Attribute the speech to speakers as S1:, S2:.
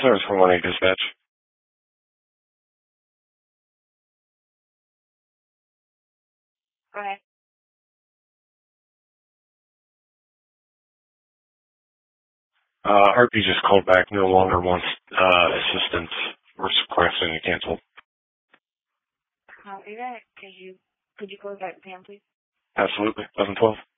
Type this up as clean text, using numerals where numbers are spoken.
S1: Service 418 dispatch.
S2: Go ahead.
S1: RP just called back, no longer wants assistance. We're requesting to cancel.
S2: Could you call back again, please?
S1: Absolutely. 1112.